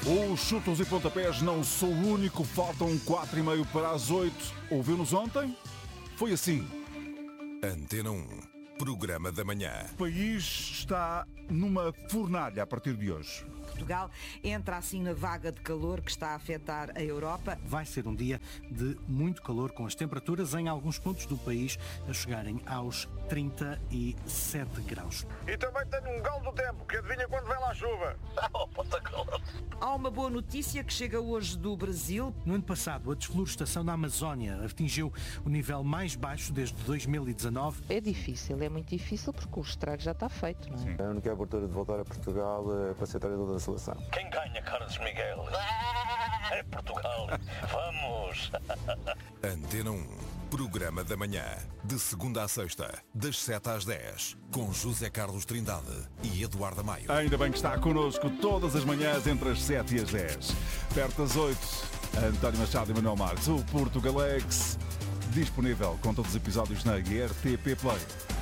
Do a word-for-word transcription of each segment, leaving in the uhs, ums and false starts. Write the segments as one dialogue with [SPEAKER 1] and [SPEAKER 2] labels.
[SPEAKER 1] Os chutos e pontapés não sou o único, faltam quatro e meio para as oito. Ouviu-nos ontem? Foi assim.
[SPEAKER 2] Antena um, programa da manhã.
[SPEAKER 1] O país está numa fornalha a partir de hoje.
[SPEAKER 3] Portugal entra assim na vaga de calor que está a afetar a Europa.
[SPEAKER 4] Vai ser um dia de muito calor, com as temperaturas em alguns pontos do país a chegarem aos trinta e sete graus.
[SPEAKER 5] E também tenho um galo do tempo, que adivinha quando vem lá a chuva.
[SPEAKER 3] Há uma boa notícia que chega hoje do Brasil.
[SPEAKER 4] No ano passado, a desflorestação da Amazónia atingiu o nível mais baixo desde dois mil e dezanove.
[SPEAKER 6] É difícil, é muito difícil porque o estrago já está feito, não é?
[SPEAKER 7] Sim. A única abertura de voltar a Portugal é para ser treinador da seleção.
[SPEAKER 8] Quem ganha, Carlos Miguel? É Portugal. Vamos!
[SPEAKER 2] Antena um, programa da manhã. De segunda à sexta, das sete às dez. Com José Carlos Trindade e Eduardo Maio.
[SPEAKER 1] Ainda bem que está connosco todas as manhãs entre as sete e as dez. Perto das oito, António Machado e Manuel Marques. O Portugalex, disponível com todos os episódios na R T P Play.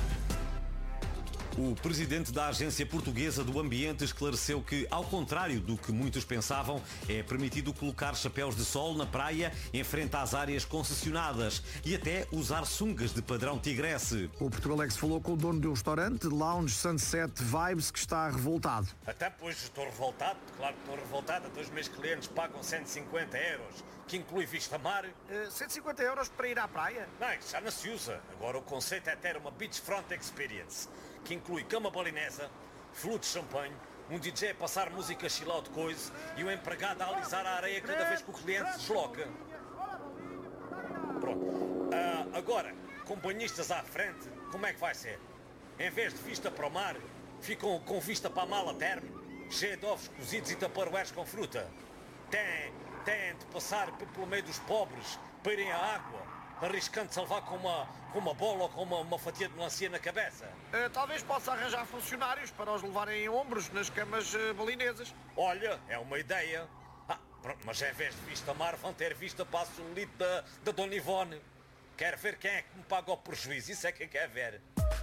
[SPEAKER 9] O presidente da Agência Portuguesa do Ambiente esclareceu que, ao contrário do que muitos pensavam, é permitido colocar chapéus de sol na praia em frente às áreas concessionadas e até usar sungas de padrão tigresse.
[SPEAKER 10] O Portugalex falou com o dono de um restaurante, Lounge Sunset Vibes, que está revoltado.
[SPEAKER 8] Até pois estou revoltado, claro que estou revoltado. Até os meus clientes pagam cento e cinquenta euros, que inclui vista-mar.
[SPEAKER 5] Uh, cento e cinquenta euros para ir à praia?
[SPEAKER 8] Não, isso já não se usa. Agora o conceito é ter uma beachfront experience, que inclui cama balinesa, flute de champanhe, um D J a passar música chill out coisa e um empregado a alisar a areia cada vez que o cliente se desloca. Pronto. Uh, agora, com banhistas à frente, como é que vai ser? Em vez de vista para o mar, ficam com vista para a mala terme, cheia de ovos cozidos e taparoeiros com fruta. Tem, tem de passar pelo meio dos pobres para irem à água, arriscando-se a levar com uma, com uma bola ou com uma, uma fatia de melancia na cabeça.
[SPEAKER 5] Uh, talvez possa arranjar funcionários para os levarem em ombros nas camas uh, balinesas.
[SPEAKER 8] Olha, é uma ideia. Ah, pronto, mas em vez de vista mar, vão ter vista para a solite da, da Dona Ivone. Quero ver quem é que me paga o prejuízo, isso é que quer ver.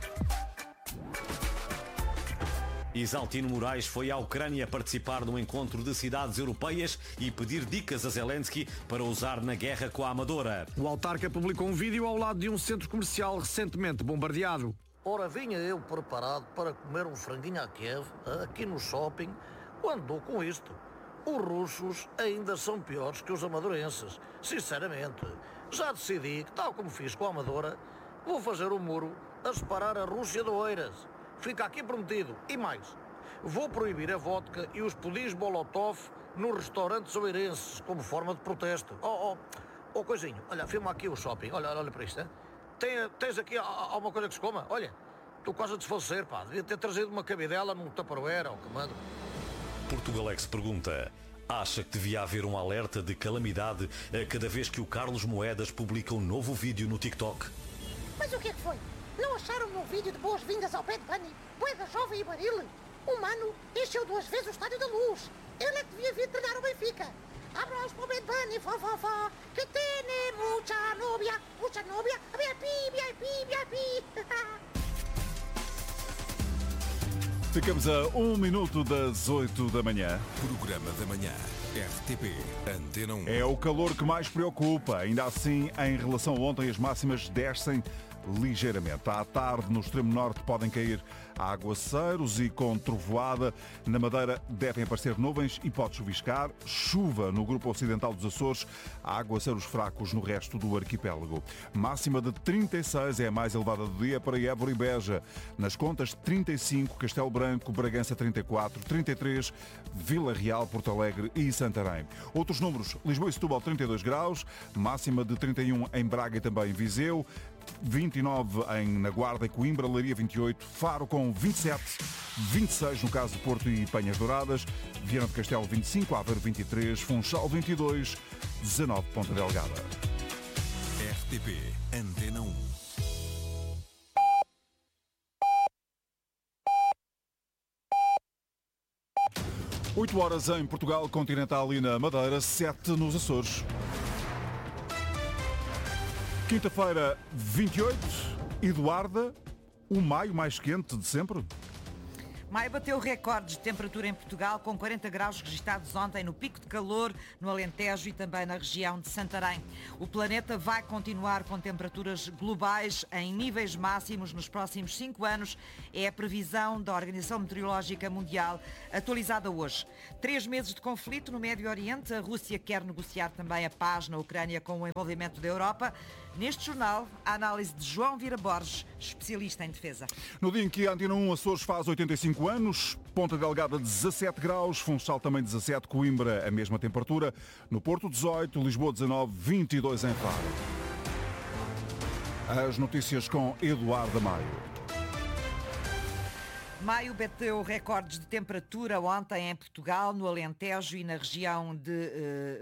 [SPEAKER 9] Isaltino Moraes foi à Ucrânia participar num encontro de cidades europeias e pedir dicas a Zelensky para usar na guerra com a Amadora.
[SPEAKER 10] O autarca publicou um vídeo ao lado de um centro comercial recentemente bombardeado.
[SPEAKER 11] Ora, vinha eu preparado para comer um franguinho à Kiev, aqui no shopping, quando dou com isto. Os russos ainda são piores que os amadorenses. Sinceramente, já decidi que, tal como fiz com a Amadora, vou fazer o muro a separar a Rússia de Oeiras. Fica aqui prometido. E mais, vou proibir a vodka e os pudins Molotov nos restaurantes oeirenses, como forma de protesto. Oh, oh, oh, coisinho, olha, filma aqui o shopping. Olha, olha para isto, hein? Tem, tens aqui alguma coisa que se coma? Olha, estou quase a desfalecer, pá. Devia ter trazido uma cabidela num tupperware ou comando.
[SPEAKER 9] Portugalex pergunta: acha que devia haver um alerta de calamidade a cada vez que o Carlos Moedas publica um novo vídeo no TikTok?
[SPEAKER 12] Mas o que é que foi? Não acharam o meu vídeo de boas-vindas ao Bad Bunny? Poeda jovem e baril? O mano encheu duas vezes o Estádio da Luz. Ele é que devia vir treinar o Benfica. Abraço para o Bad Bunny, fó, fó, fó, que tem mucha novia, mucha novia, V I P, V I P, V I P.
[SPEAKER 1] Ficamos a um minuto das oito da manhã.
[SPEAKER 2] Programa da manhã. R T P, Antena um.
[SPEAKER 1] É o calor que mais preocupa. Ainda assim, em relação a ontem, as máximas descem ligeiramente. À tarde, no extremo norte, podem cair aguaceiros e com trovoada. Na Madeira devem aparecer nuvens e pode chuviscar. Chuva no grupo ocidental dos Açores. Há aguaceiros fracos no resto do arquipélago. Máxima de trinta e seis é a mais elevada do dia para Évora e Beja. Nas contas, trinta e cinco, Castelo Branco, Bragança trinta e quatro, trinta e três, Vila Real, Porto Alegre e Santarém. Outros números: Lisboa e Setúbal trinta e dois graus, máxima de trinta e um em Braga e também em Viseu, vinte e nove em na Guarda e Coimbra, Leiria vinte e oito, Faro com vinte e sete, vinte e seis no caso de Porto e Penhas Douradas, Viana do Castelo vinte e cinco, Aveiro vinte e três, Funchal vinte e dois, dezanove Ponta Delgada.
[SPEAKER 2] R T P, Antena um.
[SPEAKER 1] oito horas em Portugal continental e na Madeira, sete nos Açores. Quinta-feira, vinte e oito, Eduarda, o maio mais quente de sempre?
[SPEAKER 3] Maio bateu recordes de temperatura em Portugal, com quarenta graus registados ontem no pico de calor, no Alentejo e também na região de Santarém. O planeta vai continuar com temperaturas globais em níveis máximos nos próximos cinco anos. É a previsão da Organização Meteorológica Mundial, atualizada hoje. Três meses de conflito no Médio Oriente. A Rússia quer negociar também a paz na Ucrânia com o envolvimento da Europa. Neste jornal, a análise de João Vira Borges, especialista em defesa.
[SPEAKER 1] No dia em que a Antena um Açores faz oitenta e cinco anos, Ponta Delgada dezassete graus, Funchal também dezassete, Coimbra a mesma temperatura, no Porto dezoito, Lisboa dezanove, vinte e dois em Faro. As notícias com Eduardo Maio.
[SPEAKER 3] Maio bateu recordes de temperatura ontem em Portugal, no Alentejo e na região de,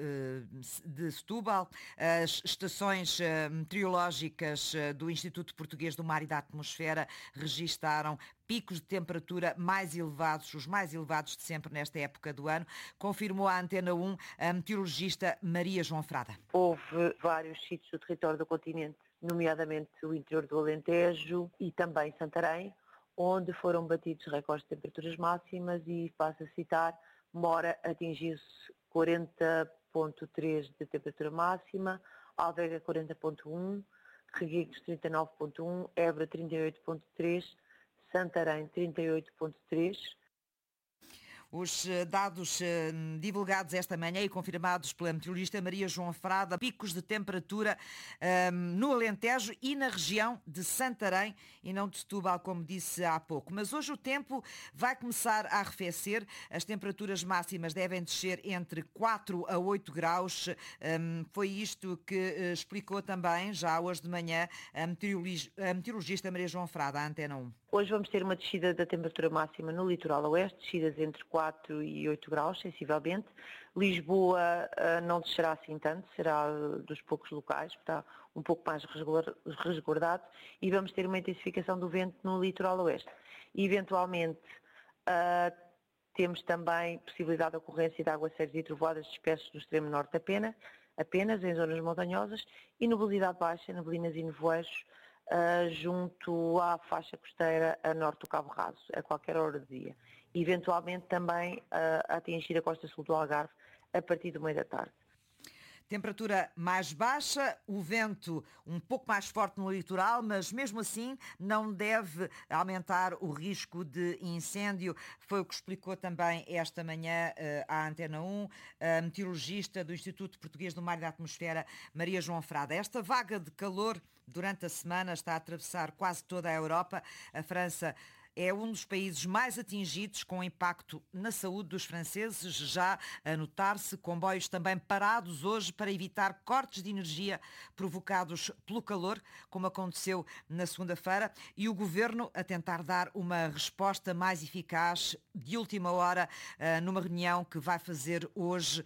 [SPEAKER 3] de Setúbal. As estações meteorológicas do Instituto Português do Mar e da Atmosfera registaram picos de temperatura mais elevados, os mais elevados de sempre nesta época do ano, confirmou à Antena um a meteorologista Maria João Frada.
[SPEAKER 13] Houve vários sítios do território do continente, nomeadamente o interior do Alentejo e também Santarém, onde foram batidos recordes de temperaturas máximas e, passo a citar, Mora atingiu-se quarenta vírgula três de temperatura máxima, Alvega quarenta vírgula um, Reguengos trinta e nove vírgula um, Évora trinta e oito vírgula três, Santarém trinta e oito vírgula três.
[SPEAKER 3] Os dados divulgados esta manhã e confirmados pela meteorologista Maria João Frada, picos de temperatura um, no Alentejo e na região de Santarém e não de Setúbal, como disse há pouco. Mas hoje o tempo vai começar a arrefecer, as temperaturas máximas devem descer entre quatro a oito graus. Um, foi isto que explicou também, já hoje de manhã, a meteorologista Maria João Frada, à Antena um.
[SPEAKER 13] Hoje vamos ter uma descida da temperatura máxima no litoral oeste, descidas entre quatro e oito graus, sensivelmente. Lisboa uh, não descerá assim tanto, será dos poucos locais, está um pouco mais resguardado, e vamos ter uma intensificação do vento no litoral oeste. E, eventualmente, uh, temos também possibilidade de ocorrência de aguaceiros e trovoadas dispersos do extremo norte apenas, apenas em zonas montanhosas, e nubosidade baixa, neblinas e nevoeiros, Uh, junto à faixa costeira a norte do Cabo Raso, a qualquer hora do dia. E, eventualmente, também uh, a atingir a costa sul do Algarve a partir do meio da tarde.
[SPEAKER 3] Temperatura mais baixa, o vento um pouco mais forte no litoral, mas mesmo assim não deve aumentar o risco de incêndio. Foi o que explicou também esta manhã uh, à Antena um, a meteorologista do Instituto Português do Mar e da Atmosfera, Maria João Frada. Esta vaga de calor durante a semana está a atravessar quase toda a Europa. A França é um dos países mais atingidos, com impacto na saúde dos franceses, já a notar-se comboios também parados hoje para evitar cortes de energia provocados pelo calor, como aconteceu na segunda-feira, e o governo a tentar dar uma resposta mais eficaz de última hora, numa reunião que vai fazer hoje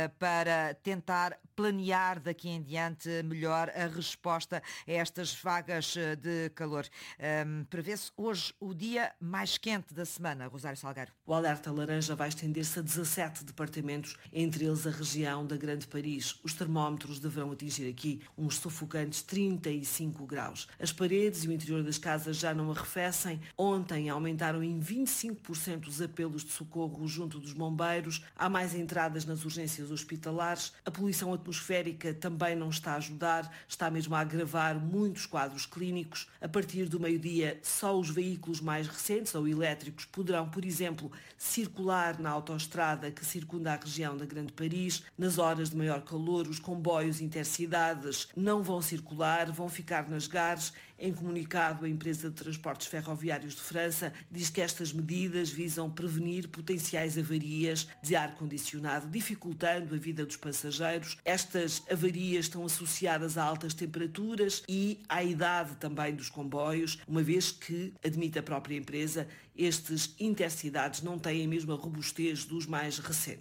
[SPEAKER 3] para tentar planear daqui em diante melhor a resposta a estas vagas de calor. Prevê-se hoje o dia mais quente da semana, Rosário Salgueiro.
[SPEAKER 14] O alerta laranja vai estender-se a dezassete departamentos, entre eles a região da Grande Paris. Os termómetros deverão atingir aqui uns sufocantes trinta e cinco graus. As paredes e o interior das casas já não arrefecem. Ontem aumentaram em vinte e cinco por cento os apelos de socorro junto dos bombeiros. Há mais entradas nas urgências hospitalares. A poluição atmosférica também não está a ajudar, está mesmo a agravar muitos quadros clínicos. A partir do meio-dia, só os veículos mais recentes ou elétricos poderão, por exemplo, circular na autoestrada que circunda a região da Grande Paris. Nas horas de maior calor, os comboios intercidades não vão circular, vão ficar nas gares. Em comunicado, a empresa de transportes ferroviários de França diz que estas medidas visam prevenir potenciais avarias de ar-condicionado, dificultando a vida dos passageiros. Estas avarias estão associadas a altas temperaturas e à idade também dos comboios, uma vez que, admite a própria empresa, estes intercidades não têm a mesma robustez dos mais recentes.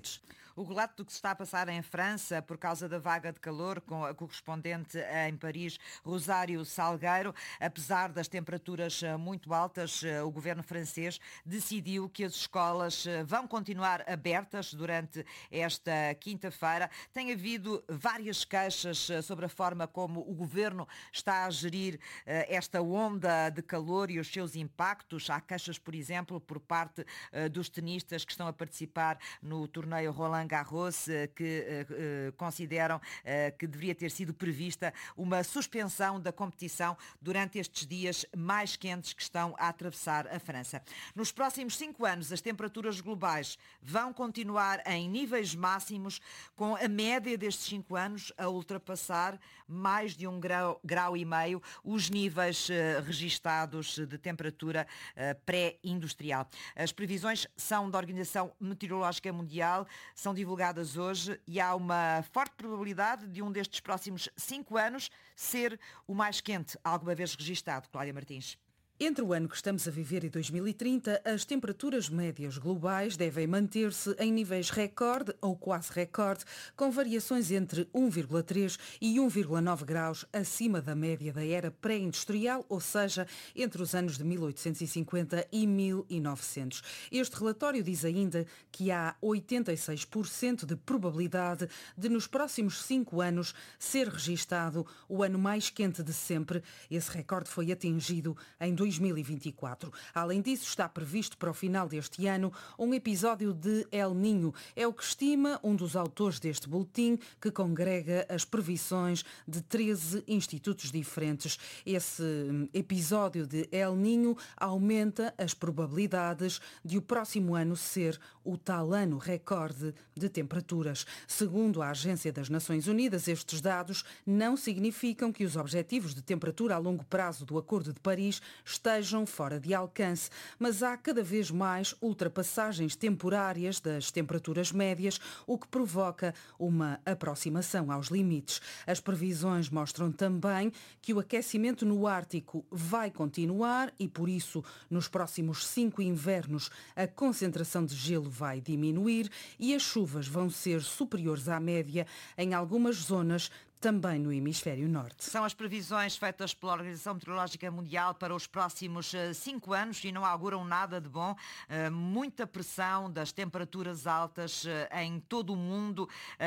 [SPEAKER 3] O relato do que se está a passar em França por causa da vaga de calor, com a correspondente em Paris, Rosário Salgueiro. Apesar das temperaturas muito altas, o governo francês decidiu que as escolas vão continuar abertas durante esta quinta-feira. Tem havido várias queixas sobre a forma como o governo está a gerir esta onda de calor e os seus impactos. Há queixas, por exemplo, por parte dos tenistas que estão a participar no torneio Roland Garros, que uh, consideram uh, que deveria ter sido prevista uma suspensão da competição durante estes dias mais quentes que estão a atravessar a França. Nos próximos cinco anos, as temperaturas globais vão continuar em níveis máximos, com a média destes cinco anos a ultrapassar mais de um grau, grau e meio os níveis uh, registados de temperatura uh, pré-industrial. As previsões são da Organização Meteorológica Mundial, são divulgadas hoje e há uma forte probabilidade de um destes próximos cinco anos ser o mais quente alguma vez registado. Cláudia Martins.
[SPEAKER 15] Entre o ano que estamos a viver e dois mil e trinta, as temperaturas médias globais devem manter-se em níveis recorde ou quase recorde, com variações entre um vírgula três e um vírgula nove graus acima da média da era pré-industrial, ou seja, entre os anos de mil oitocentos e cinquenta e mil e novecentos. Este relatório diz ainda que há oitenta e seis por cento de probabilidade de nos próximos cinco anos ser registado o ano mais quente de sempre. Esse recorde foi atingido em dois mil e vinte e quatro. Além disso, está previsto para o final deste ano um episódio de El Niño. É o que estima um dos autores deste boletim, que congrega as previsões de treze institutos diferentes. Esse episódio de El Niño aumenta as probabilidades de o próximo ano ser o tal ano recorde de temperaturas. Segundo a Agência das Nações Unidas, estes dados não significam que os objetivos de temperatura a longo prazo do Acordo de Paris estejam fora de alcance, mas há cada vez mais ultrapassagens temporárias das temperaturas médias, o que provoca uma aproximação aos limites. As previsões mostram também que o aquecimento no Ártico vai continuar e, por isso, nos próximos cinco invernos, a concentração de gelo vai diminuir e as chuvas vão ser superiores à média em algumas zonas, também no hemisfério norte.
[SPEAKER 3] São as previsões feitas pela Organização Meteorológica Mundial para os próximos cinco anos e não auguram nada de bom. Muita pressão das temperaturas altas em todo o mundo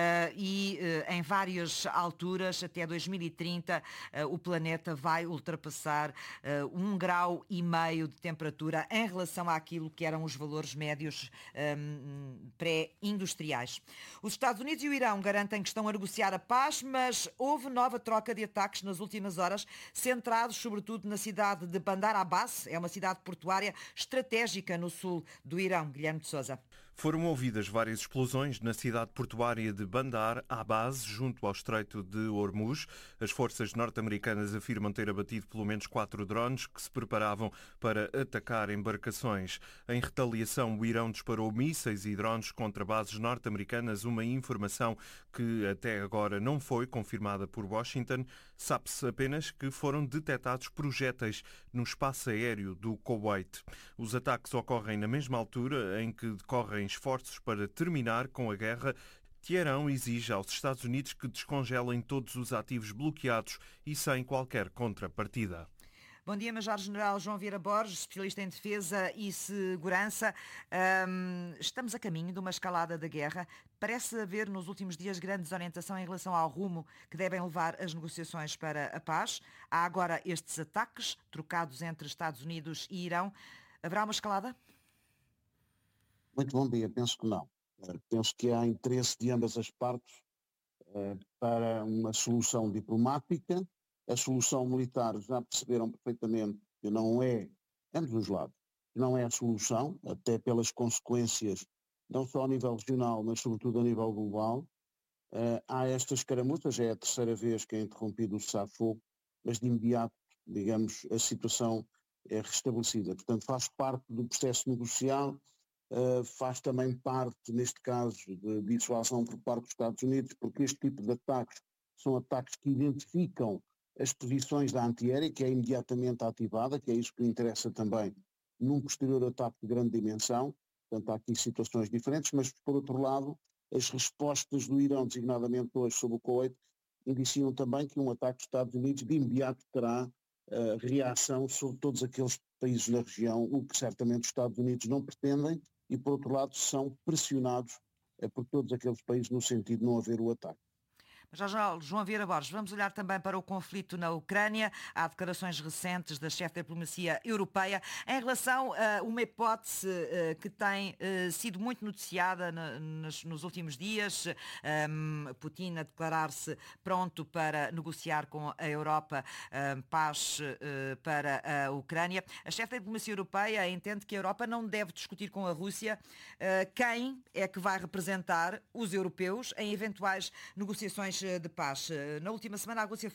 [SPEAKER 3] e em várias alturas. Até dois mil e trinta o planeta vai ultrapassar um grau e meio de temperatura em relação àquilo que eram os valores médios pré-industriais. Os Estados Unidos e o Irão garantem que estão a negociar a paz, mas houve nova troca de ataques nas últimas horas, centrados sobretudo na cidade de Bandar Abbas, é uma cidade portuária estratégica no sul do Irão. Guilherme de Sousa.
[SPEAKER 16] Foram ouvidas várias explosões na cidade portuária de Bandar Abbas, junto ao Estreito de Hormuz. As forças norte-americanas afirmam ter abatido pelo menos quatro drones que se preparavam para atacar embarcações. Em retaliação, o Irão disparou mísseis e drones contra bases norte-americanas, uma informação que até agora não foi confirmada por Washington. Sabe-se apenas que foram detectados projéteis no espaço aéreo do Kuwait. Os ataques ocorrem na mesma altura em que decorrem esforços para terminar com a guerra. Teherão exige aos Estados Unidos que descongelem todos os ativos bloqueados e sem qualquer contrapartida.
[SPEAKER 3] Bom dia, Major-General João Vieira Borges, especialista em defesa e segurança. Um, estamos a caminho de uma escalada da guerra. Parece haver nos últimos dias grande desorientação em relação ao rumo que devem levar as negociações para a paz. Há agora estes ataques trocados entre Estados Unidos e Irão. Haverá uma escalada?
[SPEAKER 17] Muito bom dia, penso que não. Penso que há interesse de ambas as partes para uma solução diplomática. A solução militar já perceberam perfeitamente que não é, ambos os lados, não é a solução, até pelas consequências, não só a nível regional, mas sobretudo a nível global. Há estas escaramuças, é a terceira vez que é interrompido o cessar-fogo, mas de imediato, digamos, a situação é restabelecida. Portanto, faz parte do processo negocial. Uh, faz também parte, neste caso, de dissuasão por parte dos Estados Unidos, porque este tipo de ataques são ataques que identificam as posições da antiaérea, que é imediatamente ativada, que é isso que lhe interessa também num posterior ataque de grande dimensão. Portanto, há aqui situações diferentes, mas, por outro lado, as respostas do Irão, designadamente hoje sobre o Kuwait, indiciam também que um ataque dos Estados Unidos de imediato terá uh, reação sobre todos aqueles países na região, o que certamente os Estados Unidos não pretendem e, por outro lado, são pressionados uh, por todos aqueles países no sentido de não haver o ataque.
[SPEAKER 3] Já, já, João Vieira Borges, vamos olhar também para o conflito na Ucrânia. Há declarações recentes da chefe da diplomacia europeia em relação a uma hipótese uh, que tem uh, sido muito noticiada na, nos, nos últimos dias. Um, Putin a declarar-se pronto para negociar com a Europa uh, paz uh, para a Ucrânia. A chefe da diplomacia europeia entende que a Europa não deve discutir com a Rússia uh, quem é que vai representar os europeus em eventuais negociações de paz. Na última semana, a Rússia